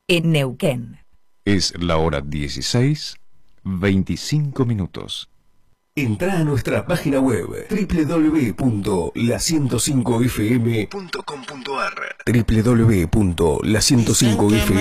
en Neuquén. Es la hora 16:25. Entrá a nuestra página web www.la105fm.com.ar www.la105fm